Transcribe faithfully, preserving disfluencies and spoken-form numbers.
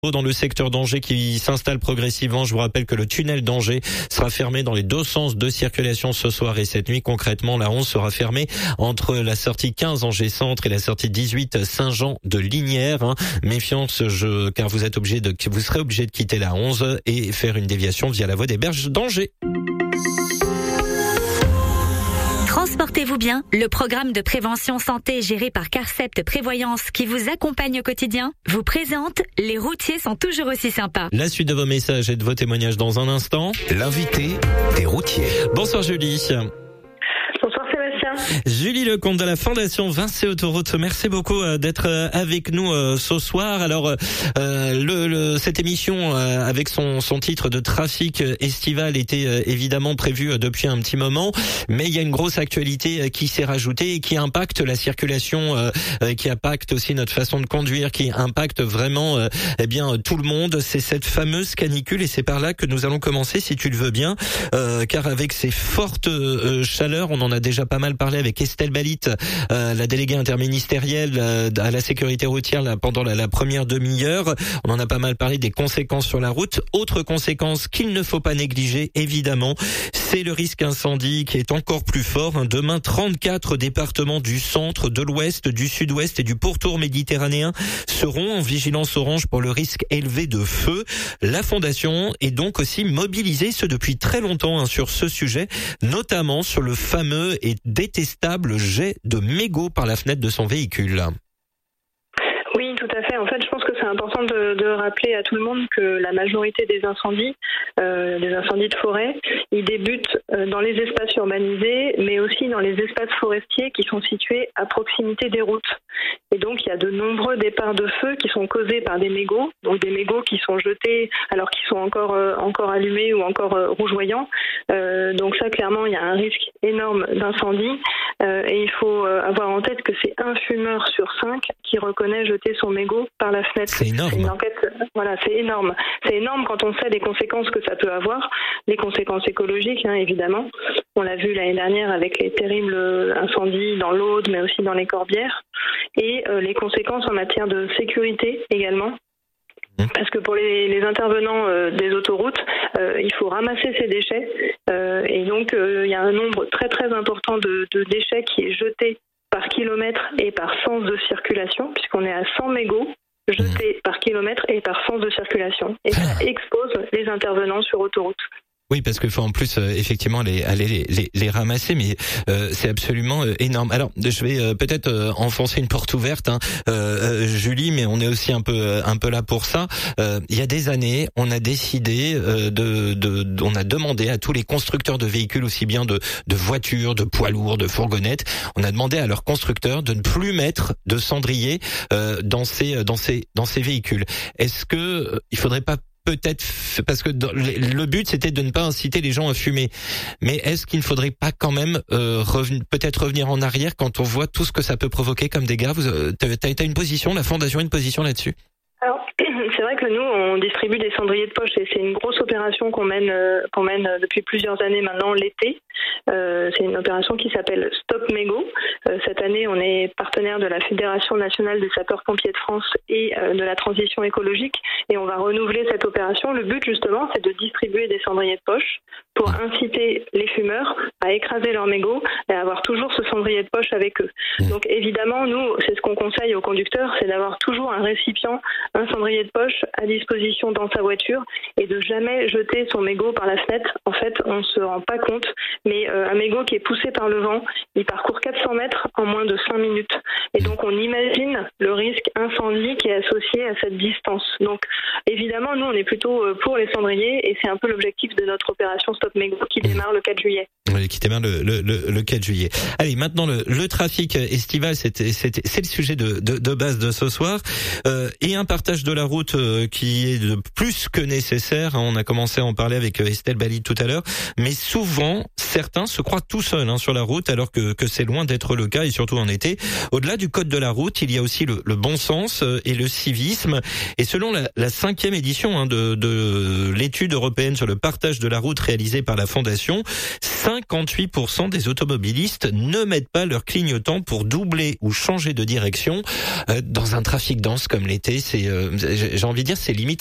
Dans le secteur d'Angers qui s'installe progressivement. Je vous rappelle que le tunnel d'Angers sera fermé dans les deux sens de circulation ce soir et cette nuit. Concrètement, la onze sera fermée entre la sortie quinze Angers Centre et la sortie dix-huit Saint-Jean de Linière. Hein. Méfiance, je, car vous êtes obligé de, vous serez obligé de quitter la onze et faire une déviation via la voie des Berges d'Angers. Transportez-vous bien, le programme de prévention santé géré par Carcept Prévoyance qui vous accompagne au quotidien vous présente « Les routiers sont toujours aussi sympas ». La suite de vos messages et de vos témoignages dans un instant. L'invité des routiers. Bonsoir Julie. Bonsoir Sébastien. Julie Lecomte de la Fondation Vinci Autoroute. Merci beaucoup d'être avec nous ce soir. Alors, euh, le, le, cette émission euh, avec son, son titre de trafic estival était euh, évidemment prévue depuis un petit moment, mais il y a une grosse actualité qui s'est rajoutée et qui impacte la circulation, euh, qui impacte aussi notre façon de conduire, qui impacte vraiment euh, eh bien tout le monde. C'est cette fameuse canicule et c'est par là que nous allons commencer, si tu le veux bien, euh, car avec ces fortes euh, chaleurs, on en a déjà pas mal parlé avec Estelle Balit, euh, la déléguée interministérielle euh, à la sécurité routière là, pendant la, la première demi-heure. On en a pas mal parlé des conséquences sur la route. Autre conséquence qu'il ne faut pas négliger, évidemment, c'est le risque incendie qui est encore plus fort. Hein. Demain, trente-quatre départements du centre, de l'ouest, du sud-ouest et du pourtour méditerranéen seront en vigilance orange pour le risque élevé de feu. La Fondation est donc aussi mobilisée, ce depuis très longtemps, hein, sur ce sujet, notamment sur le fameux et détestable jet de mégots par la fenêtre de son véhicule. Oui, tout à fait. En fait, je pense que c'est important de, de rappeler à tout le monde que la majorité des incendies, euh, des incendies de forêt, ils débutent euh, dans les espaces urbanisés, mais aussi dans les espaces forestiers qui sont situés à proximité des routes. Et donc, il y a de nombreux départs de feu qui sont causés par des mégots, donc des mégots qui sont jetés alors qu'ils sont encore euh, encore allumés ou encore euh, rougeoyants. Euh, donc ça, clairement, il y a un risque énorme d'incendie. Euh, et il faut euh, avoir en tête que c'est un fumeur sur cinq qui reconnaît jeter son mégot par la fenêtre. C'est énorme. C'est une enquête, voilà, c'est énorme. C'est énorme quand on sait les conséquences que ça peut avoir, les conséquences écologiques, hein, évidemment. On l'a vu l'année dernière avec les terribles incendies dans l'Aude, mais aussi dans les Corbières. Et euh, les conséquences en matière de sécurité également. Parce que pour les, les intervenants euh, des autoroutes, euh, il faut ramasser ces déchets. Euh, et donc, euh, il y a un nombre très très important de, de déchets qui est jeté par kilomètre et par sens de circulation, puisqu'on est à cent mégots jetés par kilomètre et par sens de circulation. Et ça expose les intervenants sur autoroute. Oui, parce qu'il faut en plus euh, effectivement les, aller les, les, les ramasser, mais euh, c'est absolument euh, énorme. Alors, je vais euh, peut-être euh, enfoncer une porte ouverte, hein, euh, euh, Julie, mais on est aussi un peu euh, un peu là pour ça. Euh, il y a des années, on a décidé euh, de, de, de, on a demandé à tous les constructeurs de véhicules, aussi bien de, de voitures, de poids lourds, de fourgonnettes, on a demandé à leurs constructeurs de ne plus mettre de cendrier euh, dans ces dans ces dans ces véhicules. Est-ce que euh, il faudrait pas peut-être, parce que dans, le but c'était de ne pas inciter les gens à fumer, mais est-ce qu'il ne faudrait pas quand même euh, reven, peut-être revenir en arrière quand on voit tout ce que ça peut provoquer comme dégâts? Vous, euh, t'as, t'as une position, la Fondation a une position là-dessus? Alors, c'est vrai que nous, on distribue des cendriers de poche et c'est une grosse opération qu'on mène, euh, qu'on mène depuis plusieurs années maintenant l'été. Euh, c'est une opération qui s'appelle Stop Mégots. Euh, cette année, on est partenaire de la Fédération nationale des sapeurs-pompiers de France et euh, de la transition écologique et on va renouveler cette opération. Le but, justement, c'est de distribuer des cendriers de poche pour inciter les fumeurs à écraser leurs mégots et à avoir toujours ce cendrier de poche avec eux. Donc, évidemment, nous, c'est ce qu'on conseille aux conducteurs, c'est d'avoir toujours un récipient, un cendrier de poche à disposition dans sa voiture et de jamais jeter son mégot par la fenêtre. En fait, on ne se rend pas compte, mais euh, un mégot qui est poussé par le vent, il parcourt quatre cents mètres en moins de cinq minutes. Et donc, on imagine le risque incendie qui est associé à cette distance. Donc, évidemment, nous, on est plutôt pour les cendriers et c'est un peu l'objectif de notre opération Stop Mégot qui démarre le quatre juillet. Oui, qui démarre le, le, le, le quatre juillet. Allez, maintenant, le, le trafic estival, c'était, c'était, c'est le sujet de, de, de base de ce soir. Euh, et un partage de la route euh, qui est de plus que nécessaire. On a commencé à en parler avec Estelle Balit tout à l'heure. Mais souvent, certains se croient tout seuls hein, sur la route, alors que, que c'est loin d'être le cas, et surtout en été. Au-delà du code de la route, il y a aussi le, le bon sens et le civisme. Et selon la, la cinquième édition hein, de, de l'étude européenne sur le partage de la route réalisée par la Fondation, cinquante-huit pour cent des automobilistes ne mettent pas leur clignotant pour doubler ou changer de direction. Euh, dans un trafic dense comme l'été, c'est, euh, j'ai envie de dire, c'est limite